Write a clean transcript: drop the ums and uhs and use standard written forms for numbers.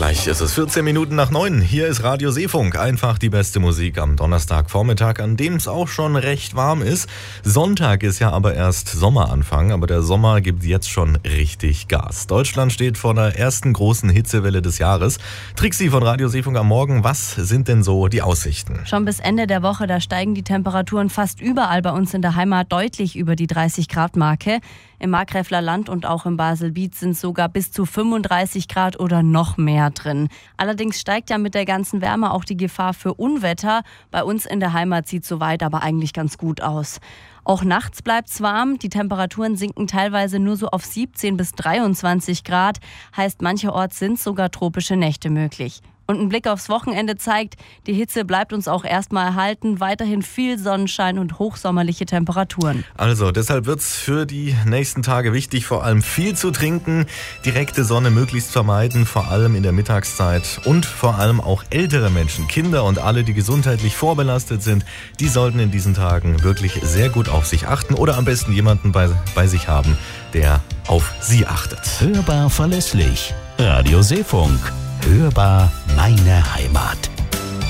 Gleich ist es 14 Minuten nach 9. Hier ist Radio Seefunk. Einfach die beste Musik am Donnerstagvormittag, an dem es auch schon recht warm ist. Sonntag ist ja aber erst Sommeranfang, aber der Sommer gibt jetzt schon richtig Gas. Deutschland steht vor der ersten großen Hitzewelle des Jahres. Trixi von Radio Seefunk am Morgen, was sind denn so die Aussichten? Schon bis Ende der Woche, da steigen die Temperaturen fast überall bei uns in der Heimat deutlich über die 30-Grad-Marke. Im Markgräfler Land und auch im Baselbiet sind sogar bis zu 35 Grad oder noch mehr drin. Allerdings steigt ja mit der ganzen Wärme auch die Gefahr für Unwetter. Bei uns in der Heimat sieht es soweit aber eigentlich ganz gut aus. Auch nachts bleibt es warm. Die Temperaturen sinken teilweise nur so auf 17 bis 23 Grad. Heißt, mancherorts sind sogar tropische Nächte möglich. Und ein Blick aufs Wochenende zeigt, die Hitze bleibt uns auch erstmal erhalten. Weiterhin viel Sonnenschein und hochsommerliche Temperaturen. Also deshalb wird es für die nächsten Tage wichtig, vor allem viel zu trinken, direkte Sonne möglichst vermeiden, vor allem in der Mittagszeit. Und vor allem auch ältere Menschen, Kinder und alle, die gesundheitlich vorbelastet sind, die sollten in diesen Tagen wirklich sehr gut auf sich achten oder am besten jemanden bei sich haben, der auf sie achtet. Hörbar verlässlich. Radio Seefunk. Hörbar meine Heimat.